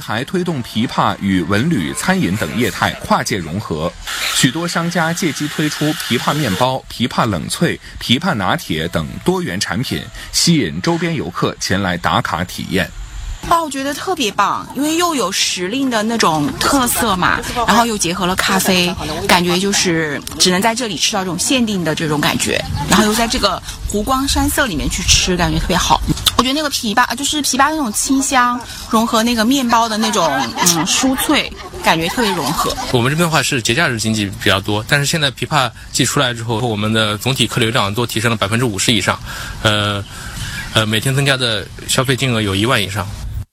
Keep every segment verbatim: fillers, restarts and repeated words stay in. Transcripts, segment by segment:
还推动琵琶与文旅、餐饮等业态跨界融合。许多商家借机推出琵琶面包、琵琶冷萃、琵琶拿铁等多元产品，吸引周边游客前来打卡体验。 哇，我觉得特别棒，因为又有时令的那种特色嘛，然后又结合了咖啡，感觉就是只能在这里吃到这种限定的这种感觉，然后又在这个湖光山色里面去吃，感觉特别好。我觉得那个枇杷就是枇杷的那种清香，融合那个面包的那种嗯酥脆，感觉特别融合。 我们这边的话是节假日经济比较多，但是现在枇杷季出来之后，我们的总体客流量都提升了百分之五十以上，呃呃，每天增加的消费金额有一万以上。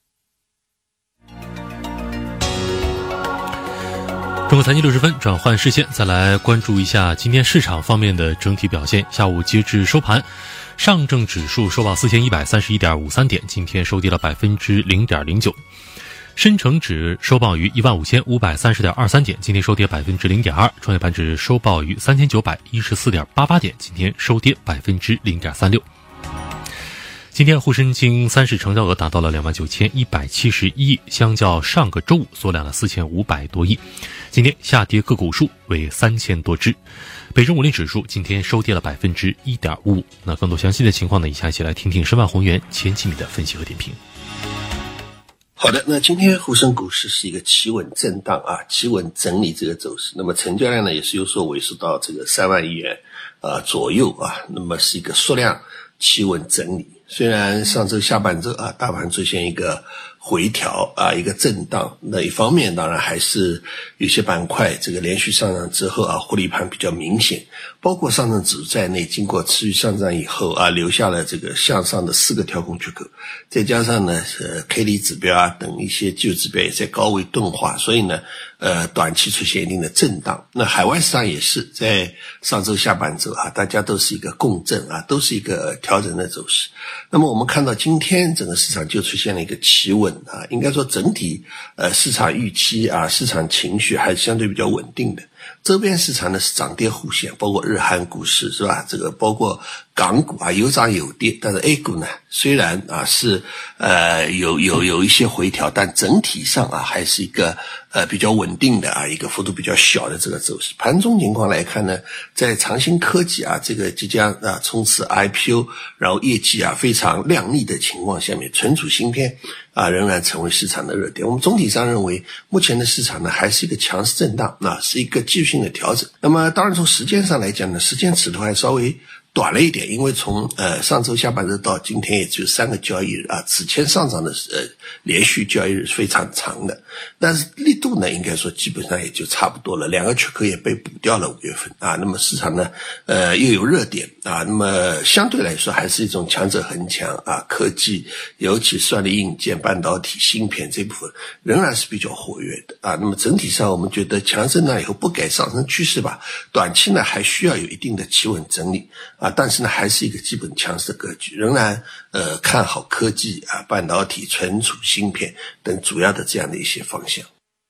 中国财经六十分，转换视线，再来关注一下今天市场方面的整体表现。下午截至收盘，上证指数收报四千一百三十一点五三点，今天收跌了百分之零点零九。深成指收报于一万五千五百三十点二三点，今天收跌百分之零点二。创业板指收报于三千九百一十四点八八点，今天收跌百分之零点三六。今天沪深清三市成交额达到了两万九千一百七十一亿，相较上个周五缩量了四千五百多亿。今天下跌个股数为三千多只。北证五零指数今天收跌了百分之一点五五。那更多详细的情况呢，以下一起来听听申万宏源前几米的分析和点评。 好的，那今天沪深股市是一个企稳震荡啊，企稳整理这个走势。那么成交量呢也是有所萎缩到这个三万亿元啊左右啊，那么是一个缩量企稳整理。虽然上周下半周啊，大盘出现一个回调啊，一个震荡，那一方面当然还是有些板块这个连续上涨之后啊，获利盘比较明显，包括上证指数在内，经过持续上涨以后啊，留下了这个向上的四个调控缺口，再加上呢呃 K D 指标啊等一些技术指标也在高位钝化，所以呢呃短期出现一定的震荡。那海外市场也是在上周下半周啊，大家都是一个共振啊，都是一个调整的走势。那么我们看到今天整个市场就出现了一个企稳啊，应该说整体呃市场预期啊，市场情绪还是相对比较稳定的。周边市场呢是涨跌互现，包括日韩股市是吧？这个包括港股啊有涨有跌，但是 A 股呢虽然啊是呃有有有一些回调，但整体上啊还是一个呃比较稳定的啊一个幅度比较小的这个走势。盘中情况来看呢，在长兴科技啊这个即将啊冲刺 I P O， 然后业绩啊非常亮丽的情况下面，存储芯片啊仍然成为市场的热点。我们总体上认为目前的市场呢还是一个强势震荡，那是一个技术性的调整。那么当然从时间上来讲呢，时间尺度还稍微短了一点，因为从呃上周下半周到今天也只有三个交易日啊，此前上涨的呃连续交易日非常长的，但是力度呢应该说基本上也就差不多了，两个缺口也被补掉了五月份啊，那么市场呢呃又有热点啊，那么相对来说还是一种强者恒强啊，科技尤其算力硬件、半导体、芯片这部分仍然是比较活跃的啊，那么整体上我们觉得强震荡以后不改上升趋势吧，短期呢还需要有一定的企稳整理啊，但是呢还是一个基本强势的格局，仍然呃看好科技啊、半导体、存储芯片等主要的这样的一些方向。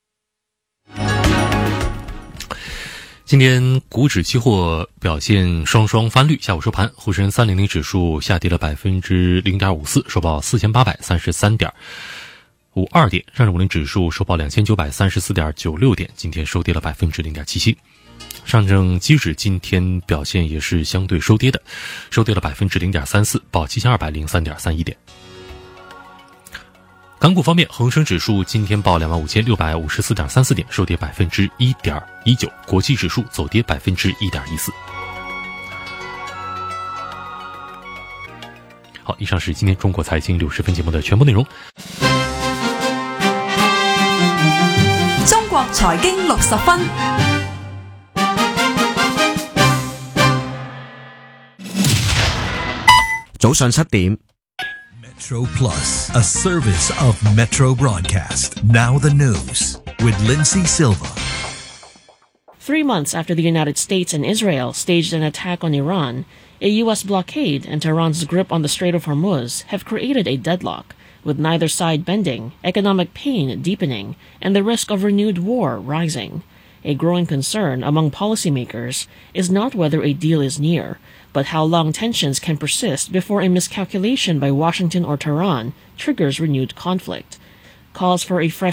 今天股指期货表现双双翻绿，下午收盘，沪深三百指数下跌了百分之零点五四，收报四千八百三十三点五二点，上证五零指数收报两千九百三十四点九六点，今天收跌了百分之零点七七。上证基指今天表现也是相对收跌的，收跌了百分之零点三四，报七千二百零三点三一点。港股方面，恒生指数今天报两万五千六百五十四点三四点，收跌百分之一点一九，国际指数走跌百分之一点一四。好，以上是今天中国财经六十分节目的全部内容。 中国财经六十分。 早上七點 Metro Plus, a service of Metro Broadcast. Now the news with Lindsay Silva. Three months after the United States and Israel staged an attack on Iran, a U S blockade and Tehran's grip on the Strait of Hormuz have created a deadlock, with neither side bending, economic pain deepening, and the risk of renewed war rising. A growing concern among policymakers is not whether a deal is near, but how long tensions can persist before a miscalculation by Washington or Tehran triggers renewed conflict. Calls for a fresh